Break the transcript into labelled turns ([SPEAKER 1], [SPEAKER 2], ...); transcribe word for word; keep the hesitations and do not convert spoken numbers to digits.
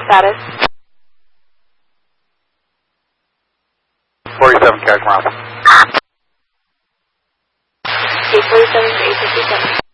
[SPEAKER 1] status?
[SPEAKER 2] forty-seven, Carrick Romney.
[SPEAKER 1] eight forty-seven to eight fifty-seven.